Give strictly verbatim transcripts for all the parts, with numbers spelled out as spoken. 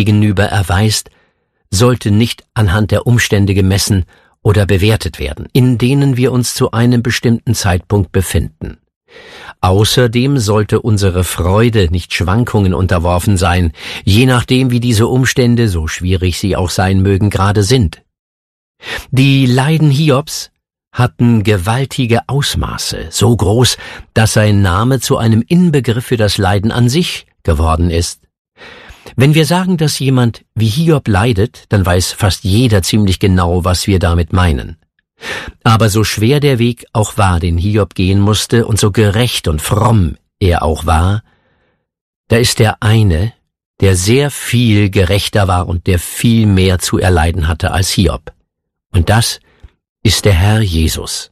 gegenüber erweist, sollte nicht anhand der Umstände gemessen oder bewertet werden, in denen wir uns zu einem bestimmten Zeitpunkt befinden. Außerdem sollte unsere Freude nicht Schwankungen unterworfen sein, je nachdem wie diese Umstände, so schwierig sie auch sein mögen, gerade sind. Die Leiden Hiobs hatten gewaltige Ausmaße, so groß, dass sein Name zu einem Inbegriff für das Leiden an sich geworden ist. Wenn wir sagen, dass jemand wie Hiob leidet, dann weiß fast jeder ziemlich genau, was wir damit meinen. Aber so schwer der Weg auch war, den Hiob gehen musste, und so gerecht und fromm er auch war, da ist der eine, der sehr viel gerechter war und der viel mehr zu erleiden hatte als Hiob. Und das ist der Herr Jesus.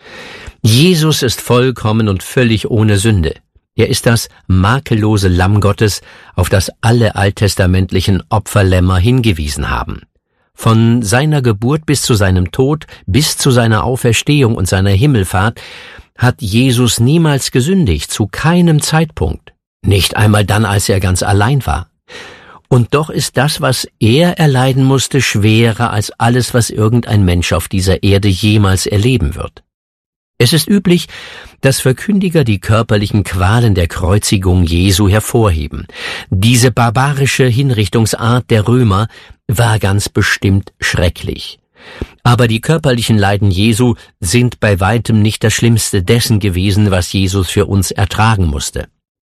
Jesus ist vollkommen und völlig ohne Sünde. Er ist das makellose Lamm Gottes, auf das alle alttestamentlichen Opferlämmer hingewiesen haben. Von seiner Geburt bis zu seinem Tod, bis zu seiner Auferstehung und seiner Himmelfahrt hat Jesus niemals gesündigt, zu keinem Zeitpunkt. Nicht einmal dann, als er ganz allein war. Und doch ist das, was er erleiden musste, schwerer als alles, was irgendein Mensch auf dieser Erde jemals erleben wird. Es ist üblich, dass Verkündiger die körperlichen Qualen der Kreuzigung Jesu hervorheben. Diese barbarische Hinrichtungsart der Römer war ganz bestimmt schrecklich. Aber die körperlichen Leiden Jesu sind bei weitem nicht das Schlimmste dessen gewesen, was Jesus für uns ertragen musste.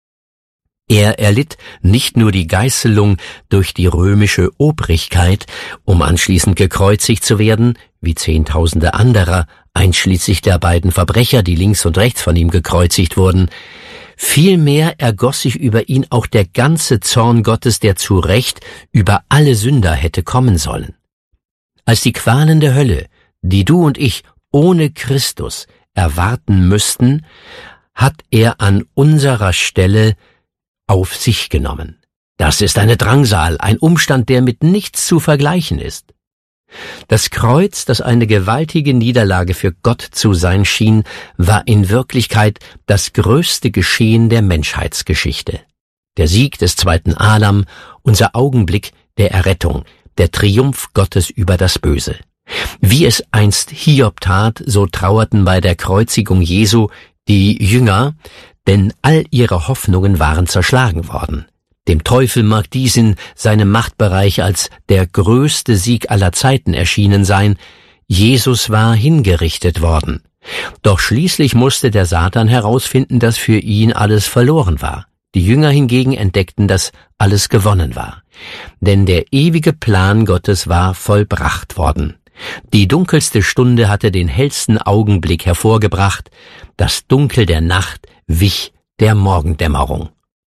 Er erlitt nicht nur die Geißelung durch die römische Obrigkeit, um anschließend gekreuzigt zu werden, wie Zehntausende anderer, einschließlich der beiden Verbrecher, die links und rechts von ihm gekreuzigt wurden. Vielmehr ergoss sich über ihn auch der ganze Zorn Gottes, der zu Recht über alle Sünder hätte kommen sollen. Als die Qualen der Hölle, die du und ich ohne Christus erwarten müssten, hat er an unserer Stelle auf sich genommen. Das ist eine Drangsal, ein Umstand, der mit nichts zu vergleichen ist. Das Kreuz, das eine gewaltige Niederlage für Gott zu sein schien, war in Wirklichkeit das größte Geschehen der Menschheitsgeschichte. Der Sieg des zweiten Adam, unser Augenblick der Errettung, der Triumph Gottes über das Böse. Wie es einst Hiob tat, so trauerten bei der Kreuzigung Jesu die Jünger, denn all ihre Hoffnungen waren zerschlagen worden. Dem Teufel mag dies in seinem Machtbereich als der größte Sieg aller Zeiten erschienen sein. Jesus war hingerichtet worden. Doch schließlich musste der Satan herausfinden, dass für ihn alles verloren war. Die Jünger hingegen entdeckten, dass alles gewonnen war. Denn der ewige Plan Gottes war vollbracht worden. Die dunkelste Stunde hatte den hellsten Augenblick hervorgebracht. Das Dunkel der Nacht wich der Morgendämmerung.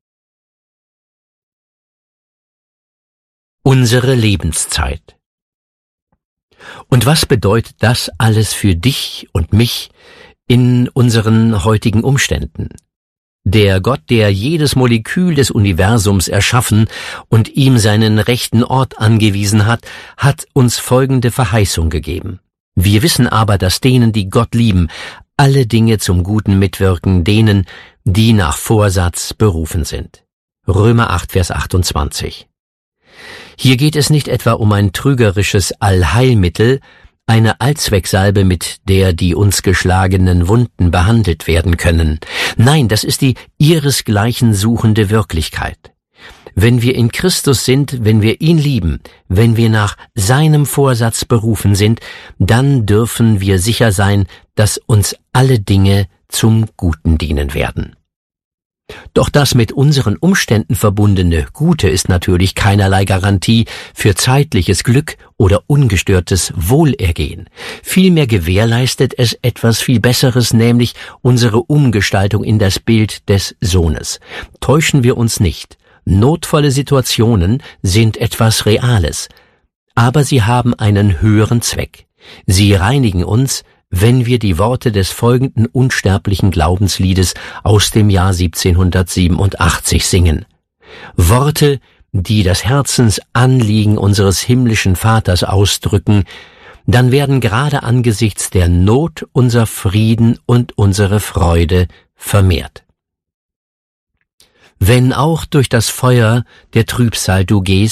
Unsere Lebenszeit. Und was bedeutet das alles für dich und mich in unseren heutigen Umständen? Der Gott, der jedes Molekül des Universums erschaffen und ihm seinen rechten Ort angewiesen hat, hat uns folgende Verheißung gegeben. Wir wissen aber, dass denen, die Gott lieben, alle Dinge zum Guten mitwirken, denen, die nach Vorsatz berufen sind. Römer acht, Vers achtundzwanzig. Hier geht es nicht etwa um ein trügerisches Allheilmittel, eine Allzwecksalbe, mit der die uns geschlagenen Wunden behandelt werden können. Nein, das ist die ihresgleichen suchende Wirklichkeit. Wenn wir in Christus sind, wenn wir ihn lieben, wenn wir nach seinem Vorsatz berufen sind, dann dürfen wir sicher sein, dass uns alle Dinge zum Guten dienen werden. Doch das mit unseren Umständen verbundene Gute ist natürlich keinerlei Garantie für zeitliches Glück oder ungestörtes Wohlergehen. Vielmehr gewährleistet es etwas viel Besseres, nämlich unsere Umgestaltung in das Bild des Sohnes. Täuschen wir uns nicht. Notvolle Situationen sind etwas Reales, aber sie haben einen höheren Zweck. Sie reinigen uns, wenn wir die Worte des folgenden unsterblichen Glaubensliedes aus dem Jahr siebzehnhundertsiebenundachtzig singen. Worte, die das Herzensanliegen unseres himmlischen Vaters ausdrücken, dann werden gerade angesichts der Not unser Frieden und unsere Freude vermehrt. Wenn auch durch das Feuer der Trübsal du gehst,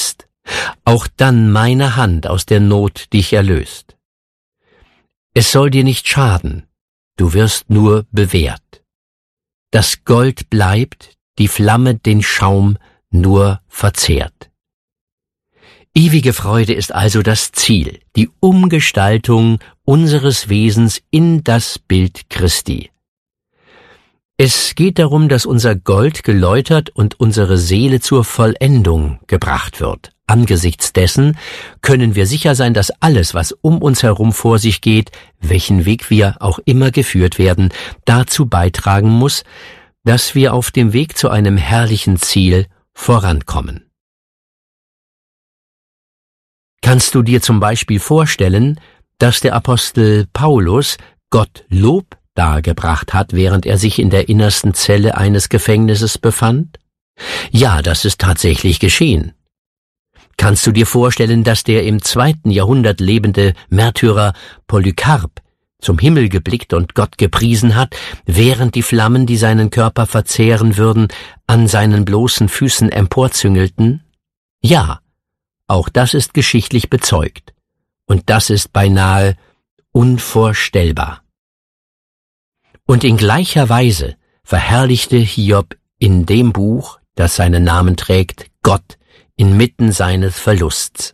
auch dann meine Hand aus der Not dich erlöst. Es soll dir nicht schaden, du wirst nur bewährt. Das Gold bleibt, die Flamme den Schaum nur verzehrt. Ewige Freude ist also das Ziel, die Umgestaltung unseres Wesens in das Bild Christi. Es geht darum, dass unser Gold geläutert und unsere Seele zur Vollendung gebracht wird. Angesichts dessen können wir sicher sein, dass alles, was um uns herum vor sich geht, welchen Weg wir auch immer geführt werden, dazu beitragen muss, dass wir auf dem Weg zu einem herrlichen Ziel vorankommen. Kannst du dir zum Beispiel vorstellen, dass der Apostel Paulus Gott Lob dargebracht hat, während er sich in der innersten Zelle eines Gefängnisses befand? Ja, das ist tatsächlich geschehen. Kannst du dir vorstellen, dass der im zweiten Jahrhundert lebende Märtyrer Polycarp zum Himmel geblickt und Gott gepriesen hat, während die Flammen, die seinen Körper verzehren würden, an seinen bloßen Füßen emporzüngelten? Ja, auch das ist geschichtlich bezeugt. Und das ist beinahe unvorstellbar. Und in gleicher Weise verherrlichte Hiob in dem Buch, das seinen Namen trägt, Gott inmitten seines Verlusts.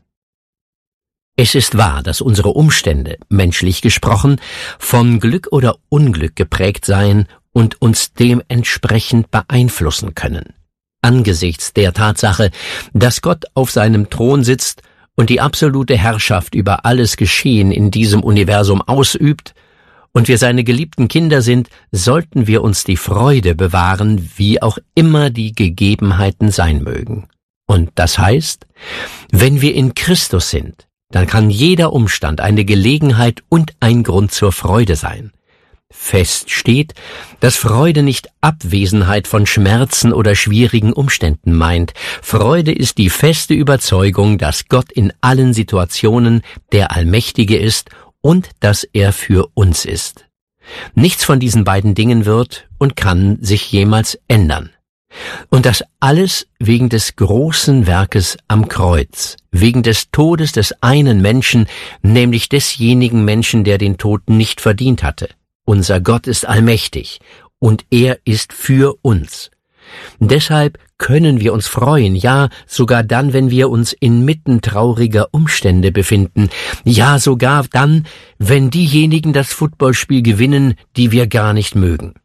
Es ist wahr, dass unsere Umstände, menschlich gesprochen, von Glück oder Unglück geprägt seien und uns dementsprechend beeinflussen können. Angesichts der Tatsache, dass Gott auf seinem Thron sitzt und die absolute Herrschaft über alles Geschehen in diesem Universum ausübt, und wir seine geliebten Kinder sind, sollten wir uns die Freude bewahren, wie auch immer die Gegebenheiten sein mögen. Und das heißt, wenn wir in Christus sind, dann kann jeder Umstand eine Gelegenheit und ein Grund zur Freude sein. Fest steht, dass Freude nicht Abwesenheit von Schmerzen oder schwierigen Umständen meint. Freude ist die feste Überzeugung, dass Gott in allen Situationen der Allmächtige ist und dass er für uns ist. Nichts von diesen beiden Dingen wird und kann sich jemals ändern. Und das alles wegen des großen Werkes am Kreuz, wegen des Todes des einen Menschen, nämlich desjenigen Menschen, der den Tod nicht verdient hatte. Unser Gott ist allmächtig und er ist für uns. Deshalb können wir uns freuen, ja, sogar dann, wenn wir uns inmitten trauriger Umstände befinden, ja, sogar dann, wenn diejenigen das Footballspiel gewinnen, die wir gar nicht mögen.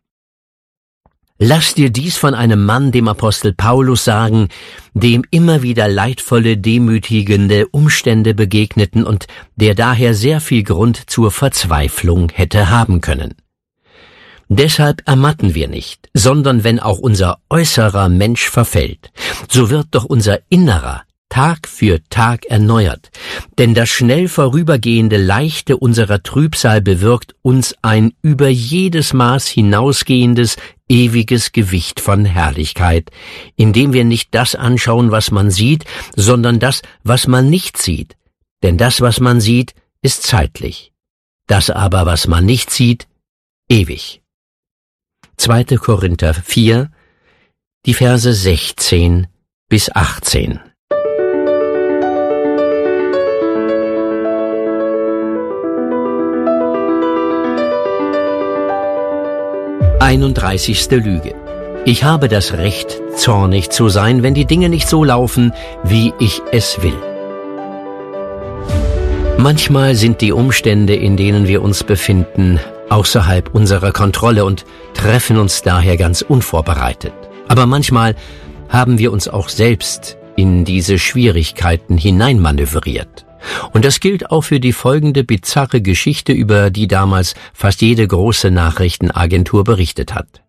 Lass dir dies von einem Mann, dem Apostel Paulus, sagen, dem immer wieder leidvolle, demütigende Umstände begegneten und der daher sehr viel Grund zur Verzweiflung hätte haben können. Deshalb ermatten wir nicht, sondern wenn auch unser äußerer Mensch verfällt, so wird doch unser Innerer Tag für Tag erneuert, denn das schnell vorübergehende Leichte unserer Trübsal bewirkt uns ein über jedes Maß hinausgehendes, ewiges Gewicht von Herrlichkeit, indem wir nicht das anschauen, was man sieht, sondern das, was man nicht sieht, denn das, was man sieht, ist zeitlich, das aber, was man nicht sieht, ewig. zweiter Korinther vier, die Verse sechzehn bis achtzehn. einunddreißigste Lüge. Ich habe das Recht, zornig zu sein, wenn die Dinge nicht so laufen, wie ich es will. Manchmal sind die Umstände, in denen wir uns befinden, außerhalb unserer Kontrolle und treffen uns daher ganz unvorbereitet. Aber manchmal haben wir uns auch selbst in diese Schwierigkeiten hineinmanövriert. Und das gilt auch für die folgende bizarre Geschichte, über die damals fast jede große Nachrichtenagentur berichtet hat.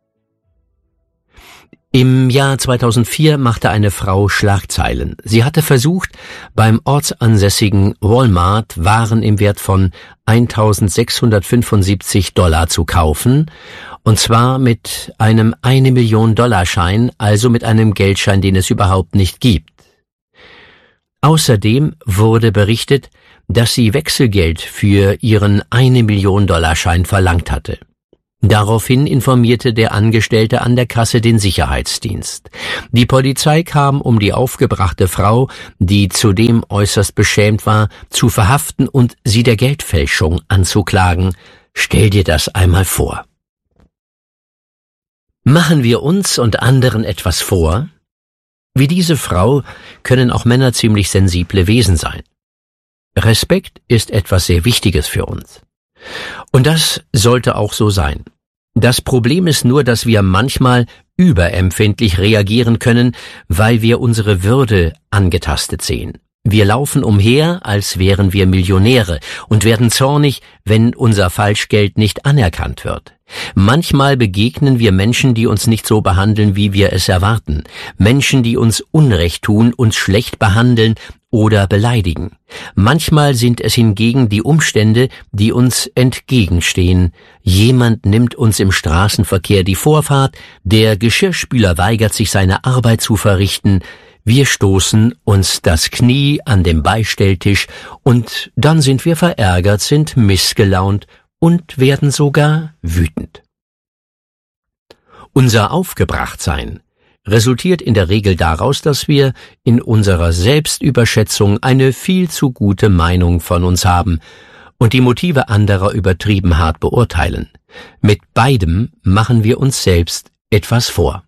Im Jahr zweitausendvier machte eine Frau Schlagzeilen. Sie hatte versucht, beim ortsansässigen Walmart Waren im Wert von eintausendsechshundertfünfundsiebzig Dollar zu kaufen, und zwar mit einem eine Million Dollar Schein, also mit einem Geldschein, den es überhaupt nicht gibt. Außerdem wurde berichtet, dass sie Wechselgeld für ihren eine Million Dollar Schein verlangt hatte. Daraufhin informierte der Angestellte an der Kasse den Sicherheitsdienst. Die Polizei kam, um die aufgebrachte Frau, die zudem äußerst beschämt war, zu verhaften und sie der Geldfälschung anzuklagen. Stell dir das einmal vor. Machen wir uns und anderen etwas vor? Wie diese Frau können auch Männer ziemlich sensible Wesen sein. Respekt ist etwas sehr Wichtiges für uns. Und das sollte auch so sein. Das Problem ist nur, dass wir manchmal überempfindlich reagieren können, weil wir unsere Würde angetastet sehen. Wir laufen umher, als wären wir Millionäre und werden zornig, wenn unser Falschgeld nicht anerkannt wird. Manchmal begegnen wir Menschen, die uns nicht so behandeln, wie wir es erwarten. Menschen, die uns Unrecht tun, uns schlecht behandeln oder beleidigen. Manchmal sind es hingegen die Umstände, die uns entgegenstehen. Jemand nimmt uns im Straßenverkehr die Vorfahrt, der Geschirrspüler weigert sich, seine Arbeit zu verrichten, wir stoßen uns das Knie an dem Beistelltisch und dann sind wir verärgert, sind missgelaunt und werden sogar wütend. Unser Aufgebrachtsein resultiert in der Regel daraus, dass wir in unserer Selbstüberschätzung eine viel zu gute Meinung von uns haben und die Motive anderer übertrieben hart beurteilen. Mit beidem machen wir uns selbst etwas vor.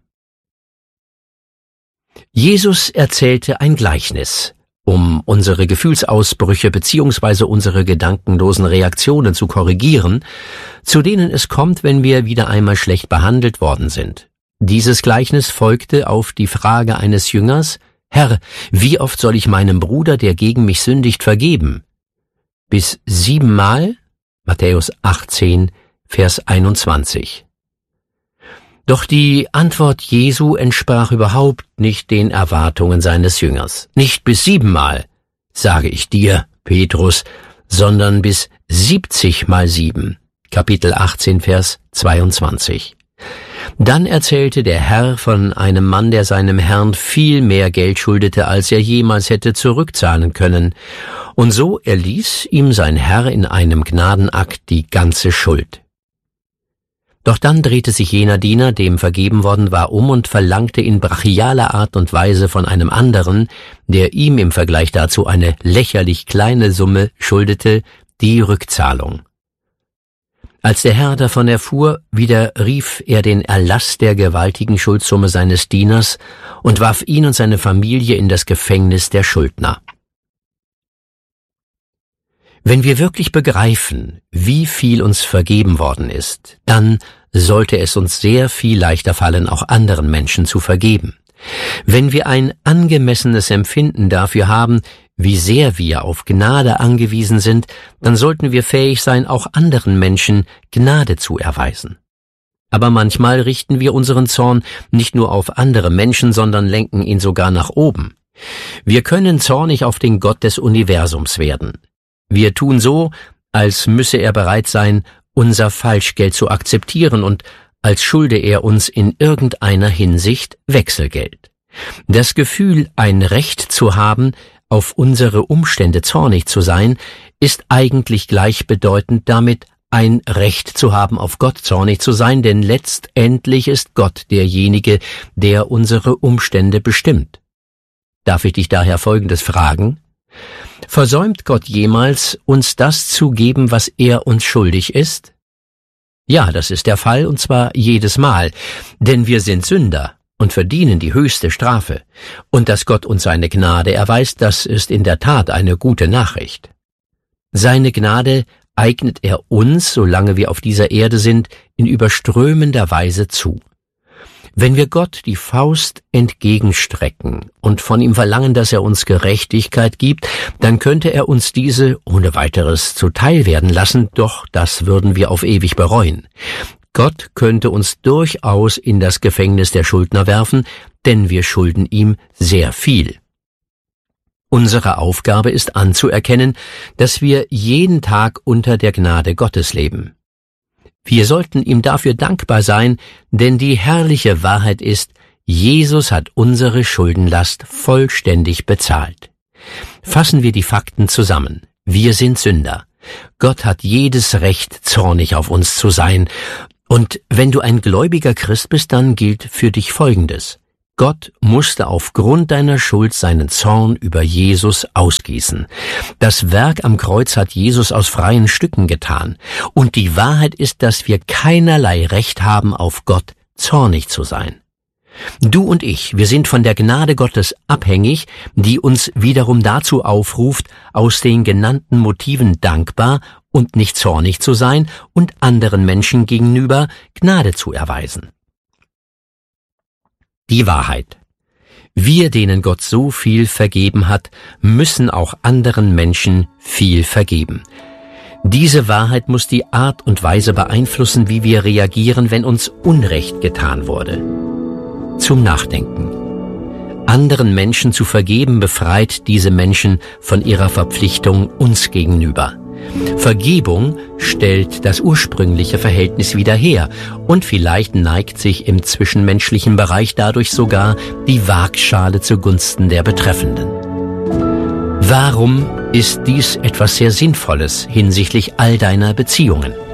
Jesus erzählte ein Gleichnis, um unsere Gefühlsausbrüche bzw. unsere gedankenlosen Reaktionen zu korrigieren, zu denen es kommt, wenn wir wieder einmal schlecht behandelt worden sind. Dieses Gleichnis folgte auf die Frage eines Jüngers: Herr, wie oft soll ich meinem Bruder, der gegen mich sündigt, vergeben? Bis siebenmal? Matthäus achtzehn, Vers einundzwanzig. Doch die Antwort Jesu entsprach überhaupt nicht den Erwartungen seines Jüngers. Nicht bis siebenmal, sage ich dir, Petrus, sondern bis siebzig mal sieben. Kapitel achtzehn, Vers zweiundzwanzig. Dann erzählte der Herr von einem Mann, der seinem Herrn viel mehr Geld schuldete, als er jemals hätte zurückzahlen können. Und so erließ ihm sein Herr in einem Gnadenakt die ganze Schuld. Doch dann drehte sich jener Diener, dem vergeben worden war, um und verlangte in brachialer Art und Weise von einem anderen, der ihm im Vergleich dazu eine lächerlich kleine Summe schuldete, die Rückzahlung. Als der Herr davon erfuhr, widerrief er den Erlass der gewaltigen Schuldsumme seines Dieners und warf ihn und seine Familie in das Gefängnis der Schuldner. Wenn wir wirklich begreifen, wie viel uns vergeben worden ist, dann sollte es uns sehr viel leichter fallen, auch anderen Menschen zu vergeben. Wenn wir ein angemessenes Empfinden dafür haben, wie sehr wir auf Gnade angewiesen sind, dann sollten wir fähig sein, auch anderen Menschen Gnade zu erweisen. Aber manchmal richten wir unseren Zorn nicht nur auf andere Menschen, sondern lenken ihn sogar nach oben. Wir können zornig auf den Gott des Universums werden. Wir tun so, als müsse er bereit sein, unser Falschgeld zu akzeptieren und als schulde er uns in irgendeiner Hinsicht Wechselgeld. Das Gefühl, ein Recht zu haben, auf unsere Umstände zornig zu sein, ist eigentlich gleichbedeutend damit, ein Recht zu haben, auf Gott zornig zu sein, denn letztendlich ist Gott derjenige, der unsere Umstände bestimmt. Darf ich dich daher Folgendes fragen? Versäumt Gott jemals, uns das zu geben, was er uns schuldig ist? Ja, das ist der Fall, und zwar jedes Mal, denn wir sind Sünder und verdienen die höchste Strafe. Und dass Gott uns seine Gnade erweist, das ist in der Tat eine gute Nachricht. Seine Gnade eignet er uns, solange wir auf dieser Erde sind, in überströmender Weise zu. Wenn wir Gott die Faust entgegenstrecken und von ihm verlangen, dass er uns Gerechtigkeit gibt, dann könnte er uns diese ohne weiteres zuteil werden lassen, doch das würden wir auf ewig bereuen. Gott könnte uns durchaus in das Gefängnis der Schuldner werfen, denn wir schulden ihm sehr viel. Unsere Aufgabe ist anzuerkennen, dass wir jeden Tag unter der Gnade Gottes leben. Wir sollten ihm dafür dankbar sein, denn die herrliche Wahrheit ist, Jesus hat unsere Schuldenlast vollständig bezahlt. Fassen wir die Fakten zusammen. Wir sind Sünder. Gott hat jedes Recht, zornig auf uns zu sein, Und wenn du ein gläubiger Christ bist, dann gilt für dich Folgendes. Gott musste aufgrund deiner Schuld seinen Zorn über Jesus ausgießen. Das Werk am Kreuz hat Jesus aus freien Stücken getan. Und die Wahrheit ist, dass wir keinerlei Recht haben, auf Gott zornig zu sein. Du und ich, wir sind von der Gnade Gottes abhängig, die uns wiederum dazu aufruft, aus den genannten Motiven dankbar und nicht zornig zu sein und anderen Menschen gegenüber Gnade zu erweisen. Die Wahrheit. Wir, denen Gott so viel vergeben hat, müssen auch anderen Menschen viel vergeben. Diese Wahrheit muss die Art und Weise beeinflussen, wie wir reagieren, wenn uns Unrecht getan wurde. Zum Nachdenken. Anderen Menschen zu vergeben befreit diese Menschen von ihrer Verpflichtung uns gegenüber. Vergebung stellt das ursprüngliche Verhältnis wieder her und vielleicht neigt sich im zwischenmenschlichen Bereich dadurch sogar die Waagschale zugunsten der Betreffenden. Warum ist dies etwas sehr Sinnvolles hinsichtlich all deiner Beziehungen?